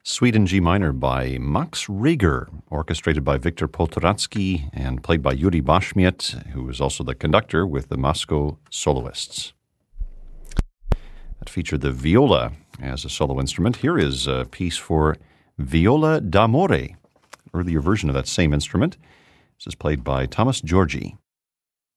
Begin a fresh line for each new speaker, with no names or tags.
Suite in G minor by Max Reger, orchestrated by Viktor Poltoratsky and played by Yuri Bashmiet, who was also the conductor with the Moscow Soloists. That featured the viola as a solo instrument. Here is a piece for Viola d'Amore, earlier version of that same instrument. This is played by Thomas Georgi.